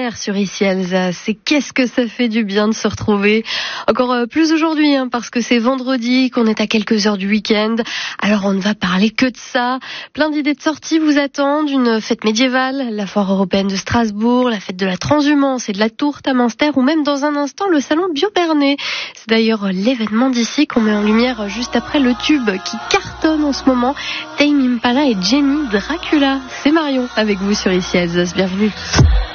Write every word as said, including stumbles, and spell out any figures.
hier sur Ici Alsace. Et qu'est-ce que ça fait du bien de se retrouver. Encore plus aujourd'hui, hein, parce que c'est vendredi, qu'on est à quelques heures du week-end. Alors on ne va parler que de ça. Plein d'idées de sortie vous attendent. Une fête médiévale, la foire européenne de Strasbourg, la fête de la transhumance et de la tourte à Münster, ou même dans un instant le salon Bio-Bernay. C'est d'ailleurs l'événement d'ici qu'on met en lumière juste après le tube qui cartonne en ce moment. Tame Impala et Jenny Dracula. C'est Marion avec vous sur Ici Alsace. Bienvenue.